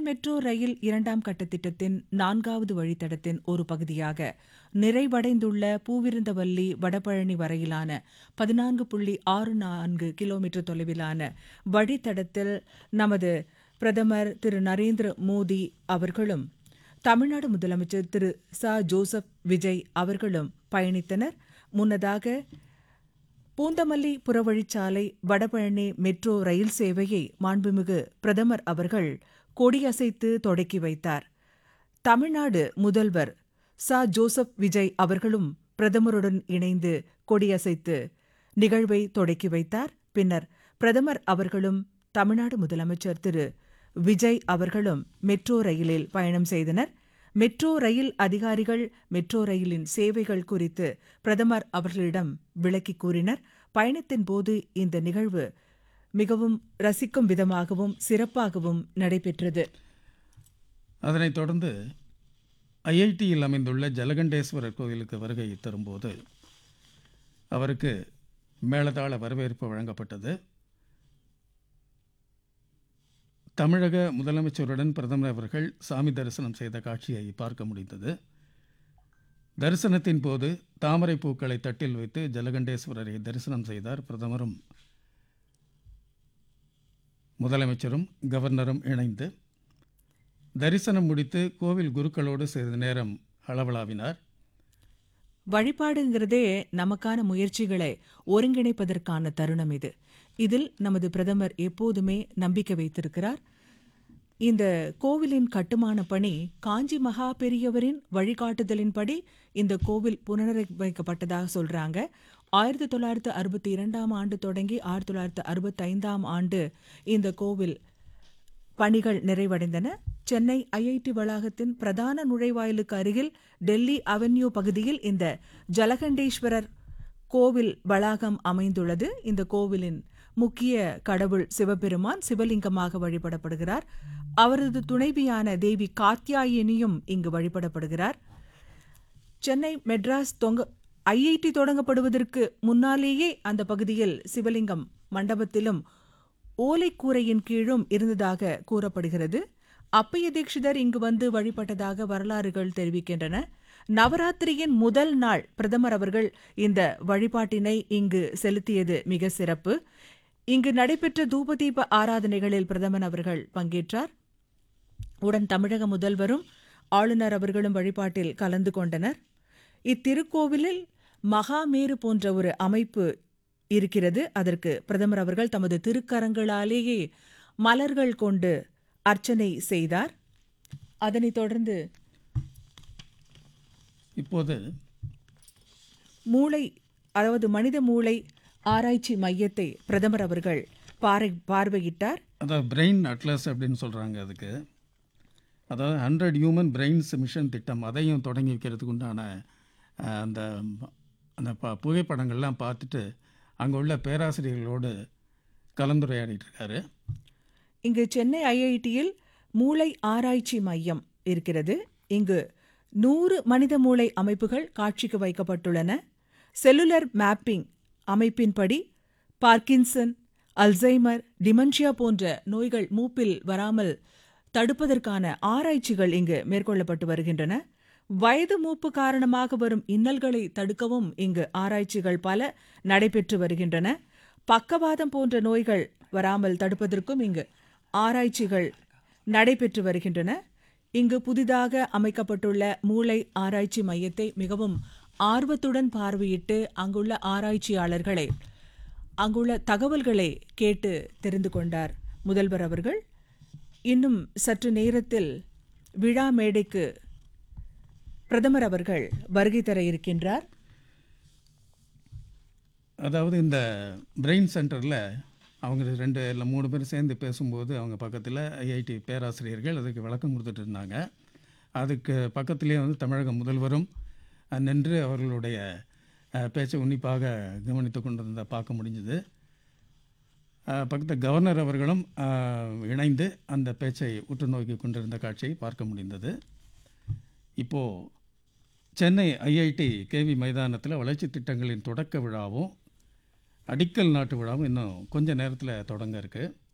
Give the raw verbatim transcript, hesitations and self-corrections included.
Metro rail இரண்டாம் கட்ட திட்டத்தின் நான்காவது வழித்தடத்தின் ஒரு பகுதியாக நிறைவடைந்துள்ள பூவிருந்தவல்லி வடபழனி வரையிலான பதினான்கு புள்ளி ஆறு நான்கு கிலோமீட்டர் தொலைவிலான வழித்தடத்தில் நமது பிரதமர் திரு நரேந்திர மோடி அவர்களும் தமிழ்நாடு முதலமைச்சர் திரு ச ஜோசப் விஜய் அவர்களும் பயணித்தனர். முன்னதாக பூந்தமல்லி புறவழிச்சாலை வடபழனி மெட்ரோ ரயில் சேவையை மாண்புமிகு பிரதமர் அவர்கள் கொடியசைத்து தொடக்கி வைத்தார். தமிழ்நாடு முதல்வர் ச ஜோசப் விஜய் அவர்களும் பிரதமருடன் இணைந்து கொடியசைத்து நிகழ்வை தொடக்கி வைத்தார். பின்னர் பிரதமர் அவர்களும் தமிழ்நாடு முதலமைச்சர் திரு விஜய் அவர்களும் மெட்ரோ ரயிலில் பயணம் செய்தனர். மெட்ரோ ரயில் அதிகாரிகள் மெட்ரோ ரயிலின் சேவைகள் குறித்து பிரதமர் அவர்களிடம் விளக்கி கூறினர். பயணத்தின் போது இந்த நிகழ்வு மிகவும் ரசிக்கும் விதமாகவும் சிறப்பாகவும் நடைபெற்றது. அதனைத் தொடர்ந்து ஐஐடியில் அமைந்துள்ள ஜலகண்டேஸ்வரர் கோயிலுக்கு வருகை தரும்போது அவருக்கு மேளதாள வரவேற்பு வழங்கப்பட்டது. தமிழக முதலமைச்சருடன் பிரதமர் அவர்கள் சாமி தரிசனம் செய்த காட்சியை பார்க்க முடிந்தது. தரிசனத்தின் போது தாமரை பூக்களை தட்டில் வைத்து ஜலகண்டேஸ்வரரை தரிசனம் செய்தார். பிரதமரும் முதலமைச்சரும் கவர்னரும் இணைந்து தரிசனம் முடித்து கோவில் குருக்களோடு சிறிது நேரம் அளவலாவினார். வழிபாடுங்கிறதே நமக்கான முயற்சிகளை ஒருங்கிணைப்பதற்கான தருணம் இது. இதில் நமது பிரதமர் எப்போதுமே நம்பிக்கை வைத்திருக்கிறார். இந்த கோவிலின் கட்டுமான பணி காஞ்சி மகா பெரியவரின் வழிகாட்டுதலின்படி இந்த கோவில் புனரமைக்கப்பட்டதாக சொல்றாங்க. ஆயிரத்தி தொள்ளாயிரத்து அறுபத்தி இரண்டாம் ஆண்டு தொடங்கி ஆயிரத்தி தொள்ளாயிரத்து அறுபத்தி ஐந்தாம் ஆண்டு இந்த கோவில் பணிகள் நிறைவடைந்தன. சென்னை ஐஐடி வளாகத்தின் பிரதான நுழைவாயிலுக்கு அருகில் டெல்லி அவென்யூ பகுதியில் இந்த ஜலகண்டேஸ்வரர் கோவில் வளாகம் அமைந்துள்ளது. இந்த கோவிலின் முக்கிய கடவுள் சிவபெருமான் சிவலிங்கமாக வழிபடப்படுகிறார். அவரது துணைவியான தேவி காத்யாயினியும் இங்கு வழிபடப்படுகிறார். சென்னை மெட்ராஸ் தொங்க ஐஐடி தொடங்கப்படுவதற்கு முன்னாலேயே அந்த பகுதியில் சிவலிங்கம் மண்டபத்திலும் ஓலைக்கூரையின் கீழும் இருந்ததாக கூறப்படுகிறது. அப்பைய தீட்சிதர் இங்கு வந்து வழிபட்டதாக வரலாறுகள் தெரிவிக்கின்றன. நவராத்திரியின் முதல் நாள் பிரதமர் அவர்கள் இந்த வழிபாட்டினை இங்கு செலுத்தியது மிக சிறப்பு. இங்கு நடைபெற்ற தூபதீப ஆராதனைகளில் பிரதமர் அவர்கள் பங்கேற்றார். உடன் தமிழக முதல்வரும் ஆளுநர் அவர்களும் வழிபாட்டில் கலந்து கொண்டனர். இத்திருக்கோவிலில் மகாமேரு போன்ற ஒரு அமைப்பு இருக்கிறது. அதற்கு பிரதமர் அவர்கள் தமது திருக்கரங்களாலேயே மலர்கள் கொண்டு அர்ச்சனை செய்தார். அதனைத் தொடர்ந்து இப்போது மூளை அதாவது மனித மூளை ஆராய்ச்சி மையத்தை பிரதமர் அவர்கள் பாரை பார்வையிட்டார். அதாவது பிரெயின் அட்லஸ் அப்படின்னு சொல்கிறாங்க. அதுக்கு அதாவது ஹண்ட்ரட் ஹியூமன் பிரெயின்ஸ் மிஷன் திட்டம் அதையும் தொடங்கி வைக்கிறதுக்கு உண்டான அந்த அந்த ப புகைப்படங்கள்லாம் பார்த்துட்டு அங்கே உள்ள பேராசிரியர்களோடு கலந்துரையாடிட்டு இருக்காரு. இங்கு சென்னை ஐஐடியில் மூளை ஆராய்ச்சி மையம் இருக்கிறது. இங்கு நூறு மனித மூளை அமைப்புகள் காட்சிக்கு வைக்கப்பட்டுள்ளன. Cellular mapping அமைப்பின்படி Parkinson, Alzheimer, dementia போன்ற நோய்கள் மூப்பில் வராமல் தடுப்பதற்கான ஆராய்ச்சிகள் இங்கு மேற்கொள்ளப்பட்டு வருகின்றன. வயது மூப்பு காரணமாக வரும் இன்னல்களை தடுக்கவும் இங்கு ஆராய்ச்சிகள் பல நடைபெற்று வருகின்றன. பக்கவாதம் போன்ற நோய்கள் வராமல் தடுப்பதற்கும் இங்கு ஆராய்ச்சிகள் நடைபெற்று வருகின்றன. இங்கு புதிதாக அமைக்கப்பட்டுள்ள மூளை ஆராய்ச்சி மையத்தை மிகவும் ஆர்வத்துடன் பார்வையிட்டு அங்குள்ள ஆராய்ச்சியாளர்களை அங்குள்ள தகவல்களை கேட்டு தெரிந்து கொண்டார் முதல்வர் அவர்கள். இன்னும் சற்று நேரத்தில் விழா மேடைக்கு பிரதமர் அவர்கள் வருகை தர இருக்கின்றார். அதாவது இந்த பிரெயின் சென்டரில் அவங்க ரெண்டு இல்லை மூணு பேர் சேர்ந்து பேசும்போது அவங்க பக்கத்தில் ஐஐடி பேராசிரியர்கள் அதுக்கு விளக்கம் கொடுத்துட்டு இருந்தாங்க. அதுக்கு பக்கத்திலே வந்து தமிழக முதல்வரும் நின்று அவர்களுடைய பேச்சை உன்னிப்பாக கவனித்து கொண்டிருந்த பார்க்க முடிஞ்சது. பக்கத்து கவர்னர் அவர்களும் இணைந்து அந்த பேச்சை உற்று நோக்கி கொண்டிருந்த காட்சியை பார்க்க முடிந்தது. இப்போது சென்னை ஐஐடி கேவி மைதானத்தில் வளர்ச்சி திட்டங்களின் தொடக்க விழாவும் அடிக்கல் நாட்டு விழாவும் இன்னும் கொஞ்சம் நேரத்தில் தொடங்க இருக்குது.